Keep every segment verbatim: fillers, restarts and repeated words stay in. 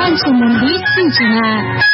धान सम्बन्धी सूचना।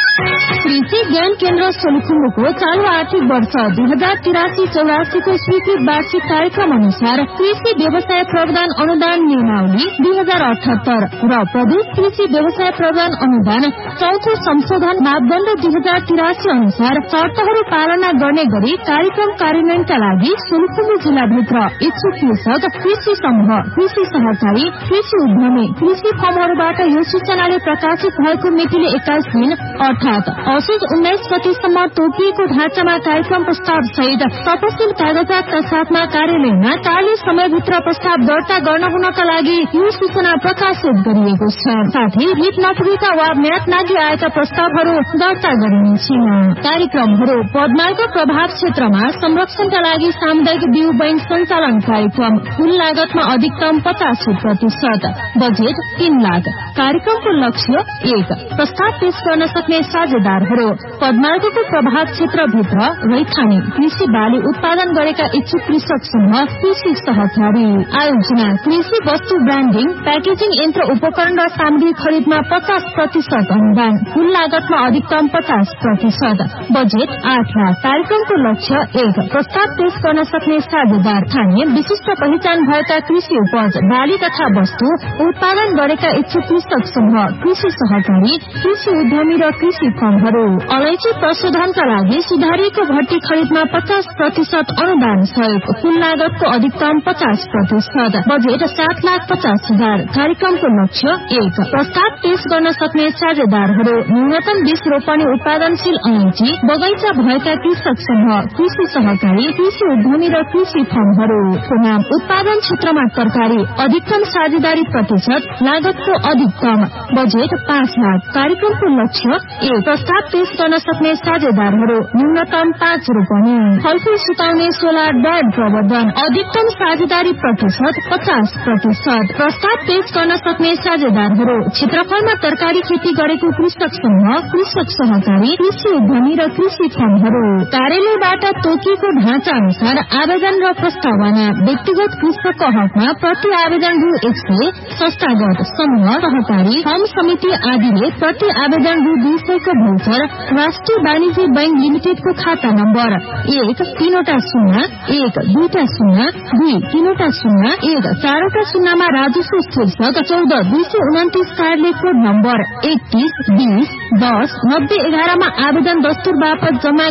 कृषि ज्ञान केन्द्र सोलुखुम्बुको चालू आर्थिक वर्ष दुई हजार तिरासी चौरासीको स्वीकृत वार्षिक कार्यक्रम अनुसार कृषि व्यवसाय प्रवर्धन अनुदान नियमावली दुई हजार अठहत्तर र प्रदेश कृषि व्यवसाय प्रवर्धन अनुदान चौथो संशोधन मापदण्ड दुई हजार तिरासी अनुसार शर्तहरू पालना गर्ने गरी कार्यक्रम कार्यान्वयनका लागि सोलुखुम्बु जिल्लाभित्र इच्छुक कृषक, कृषि समूह, कृषि सहकारी, कृषि उद्यमी, कृषि फर्महरूबाट यो सूचनाले प्रकाशित भएको मितिले एक्काइस दिन अर्थात असोज उन्नाइस गतेसम्म तोकिएको ढाँचामा कार्यक्रम प्रस्ताव सहित तपसिल कागजातका साथमा कार्यालयमा कार्य समयभित्र प्रस्ताव दर्ता गर्न हुनका लागि यो सूचना प्रकाशित गरिएको छ। साथै रिट नपुगेका वा म्याद नागी आएका प्रस्तावहरू दर्ता गरिनेछन्। कार्यक्रमहरू पदमार्ग प्रभाव क्षेत्रमा संरक्षणका लागि सामुदायिक बिउ बैंक सञ्चालन कार्यक्रम, कुल लागतमा अधिकतम पचासी प्रतिशत, बजेट तीन लाख। कार्यक्रमको लक्ष्य एक, प्रस्ताव पेश गर्न सक्ने साझेदारहरू पदमार्गको प्रभाव क्षेत्रभित्र रैथाने कृषि बाली उत्पादन गरेका इच्छुक कृषक समूह, कृषि सहकारी। आयोजना कृषि वस्तु ब्रान्डिङ, प्याकेजिङ यन्त्र उपकरण र सामग्री खरिदमा पचास प्रतिशत अनुदान, कुल लागतमा अधिकतम पचास प्रतिशत, बजेट आठ लाख। कार्यक्रमको लक्ष्य एक, प्रस्ताव पेश गर्न सक्ने साझेदार ठाने विशिष्ट पहिचान भएका कृषि उपज, बाली तथा वस्तु उत्पादन गरेका इच्छुक कृषक समूह, कृषि सहकारी, कृषि उद्यमी र कृषि फर्महरू। अलैँची प्रशोधनका लागि सुधारिएको भट्टी खरिदमा पचास प्रतिशत अनुदान सहयोग, कुल लागतको अधिकतम पचास प्रतिशत, बजेट सात लाख पचास हजार। कार्यक्रमको लक्ष्य एक, प्रस्ताव पेश गर्न सक्ने साझेदारहरू न्यूनतम बीस रोपनी उत्पादनशील अलैँची बगैँचा भएका कृषक समूह, कृषि सहकारी, कृषि उद्यमी र कृषि फर्महरू। नाम उत्पादन क्षेत्रमा तरकारी, अधिकतम साझेदारी प्रतिशत, लागतको अधिकतम, बजेट पाँच लाख। कार्यक्रमको लक्ष्य एक, प्रस्ताव पेश गर्न सक्ने साझेदारहरू न्यूनतम पाँच रोपनी। फलफूल सुकाउने सोलर बेड प्रवर्धन, अधिकतम साझेदारी प्रतिशत पचास प्रतिशत। प्रस्ताव पेश गर्न सक्ने साझेदारहरू क्षेत्रफलमा तरकारी खेती गरेको कृषक समूह, कृषक सहकारी, कृषि उद्यमी र कृषि फर्महरू। कार्यालयबाट तोकिएको ढाँचा अनुसार आवेदन र प्रस्तावना व्यक्तिगत कृषकको हकमा प्रति आवेदन रु एक सय, संस्थागत समूह, सहकारी, फर्म समिति आदिले प्रति आवेदन रु दुई सयको भौचर राष्ट्रिय वाणिज्य बैंक लिमिटेडको खाता नम्बर एक तीनवटा शून्य एक दुईटा शून्य दुई तीनवटा शून्य एक चारवटा शून्यमा राजस्व शीर्षक चौध दुई सय उन्तिस कार्यालय कोड नम्बर एकतीस बीस दस नब्बे एघारमा आवेदन दस्तुर बापत जम्मा